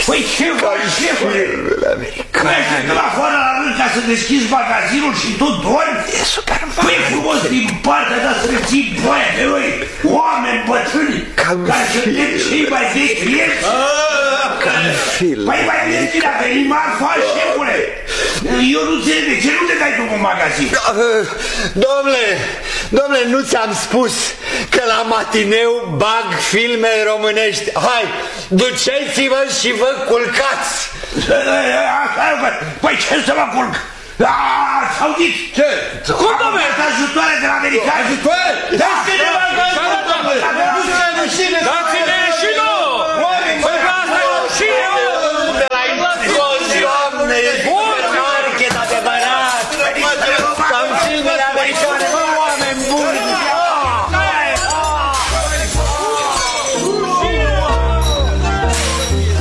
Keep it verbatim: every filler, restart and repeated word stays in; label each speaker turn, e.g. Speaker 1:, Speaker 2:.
Speaker 1: Păi ce faci, șefule? Mergi de la fără la rând ca să deschizi magazinul și tu dormi?
Speaker 2: E super mare.
Speaker 1: Păi frumos din partea ta să ne ții boia pe noi, oameni bătrâni, ca să vedem cei mai vechi clienți.
Speaker 2: Ca în film.
Speaker 1: Păi mai mergi la venimar, faci, șefule. Eu nu înțeleg de ce nu te dai tu în magazin.
Speaker 2: Domnule, domnule, nu ți-am spus că la matineu bag filme românești. Hai, duceți-vă și vă culcați.
Speaker 1: Păi ce să mă culc? Ați auzit?
Speaker 3: Ce?
Speaker 1: Cum, domnule? Ajutoare de la americani.
Speaker 3: Ajutoare? Deschide magazin, domnule! Nu se rușine! Dați-le